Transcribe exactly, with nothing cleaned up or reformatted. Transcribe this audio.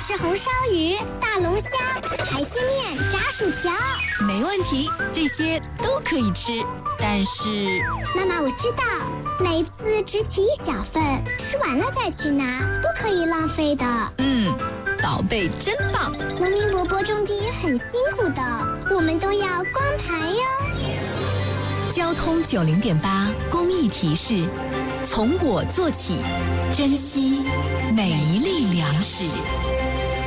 吃红烧鱼、大龙虾、海鲜面、炸薯条。 没问题，这些都可以吃。但是， 妈妈，我知道，每次只取一小份，吃完了再去拿，不可以浪费的。 嗯，宝贝真棒。 农民伯伯种地也很辛苦的，我们都要光盘哟。 交通九零点八公益提示：从我做起，珍惜每一粒粮食。